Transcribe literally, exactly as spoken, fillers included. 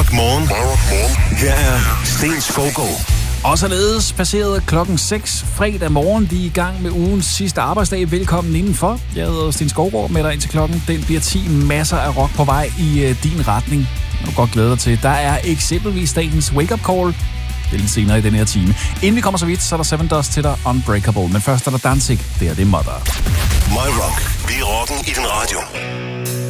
Rock Morgen. Her er Sten Skovgaard. Og således passeret klokken seks fredag morgen. Vi er i gang med ugens sidste arbejdsdag. Velkommen indenfor. Jeg hedder Sten Skovgaard med dig indtil klokken. Den bliver ti. Masser af rock på vej i uh, din retning. Du kan godt glæde dig til. Der er eksempelvis dagens Wake Up Call. Det er lidt senere i den her time. Inden vi kommer så vidt, så er der Seven Dust til dig, Unbreakable. Men først er der Danzig. Det er det Mother. My Rock. Vi er rocken i din radio.